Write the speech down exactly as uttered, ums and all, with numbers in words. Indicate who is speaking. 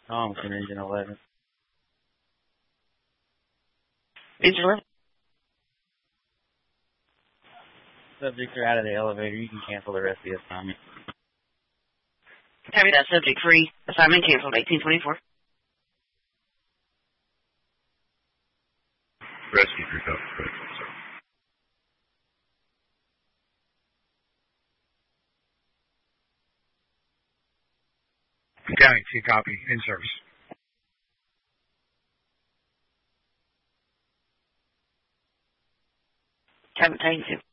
Speaker 1: Thompson, engine eleven.
Speaker 2: Engine eleven.
Speaker 1: Subjects are out of the elevator. You can cancel the rest of the assignment.
Speaker 2: Copy that. Subject free. Assignment canceled. eighteen twenty-four.
Speaker 3: Rescue three thousand.
Speaker 4: County, see copy. In service.
Speaker 2: Copy. Thank you.